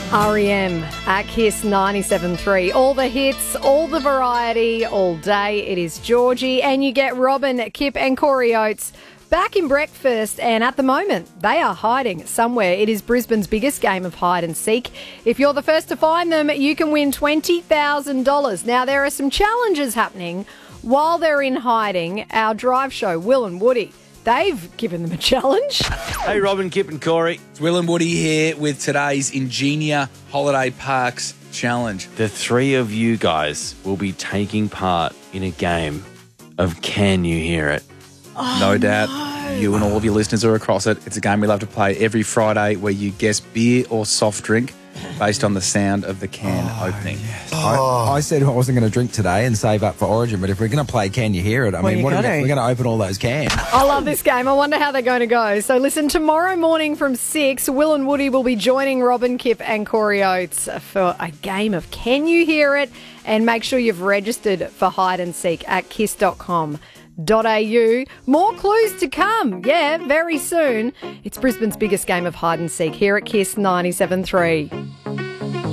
REM at Kiss 97.3. All the hits, all the variety, all day. It is Georgie, and you get Robin, Kip and Corey Oates back in breakfast, and at the moment they are hiding somewhere. It is Brisbane's biggest game of hide and seek. If you're the first to find them, you can win $20,000. Now, there are some challenges happening while they're in hiding. Our drive show, Will and Woody, they've given them a challenge. Hey, Robin, Kip and Corey. It's Will and Woody here with today's Ingenia Holiday Parks Challenge. The three of you guys will be taking part in a game of Can You Hear It? No doubt you and all of your listeners are across it. It's a game we love to play every Friday where you guess beer or soft drink based on the sound of the can opening. Yes. I said I wasn't going to drink today and save up for Origin, but if we're going to play Can You Hear It, we're going to open all those cans. I love this game. I wonder how they're going to go. So listen, tomorrow morning from 6, Will and Woody will be joining Robin, Kip and Corey Oates for a game of Can You Hear It? And make sure you've registered for hide and seek at kiss.com.au. More clues to come. Yeah, very soon. It's Brisbane's biggest game of hide and seek here at Kiss 97.3.